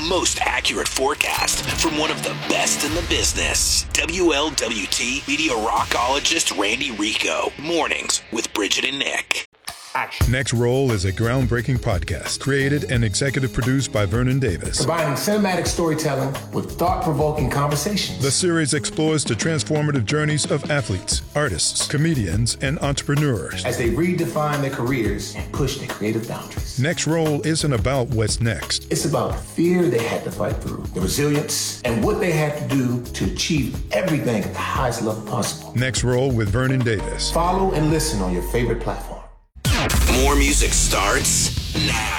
most accurate forecast from one of the best in the business. WLWT meteorologist Randy Rico. Mornings with Bridget and Nick. Action. Next Roll is a groundbreaking podcast created and executive produced by Vernon Davis. Combining cinematic storytelling with thought-provoking conversations. The series explores the transformative journeys of athletes, artists, comedians, and entrepreneurs as they redefine their careers and push their creative boundaries. Next Roll isn't about what's next. It's about the fear they had to fight through, the resilience, and what they had to do to achieve everything at the highest level possible. Next Roll with Vernon Davis. Follow and listen on your favorite platform. More music starts now.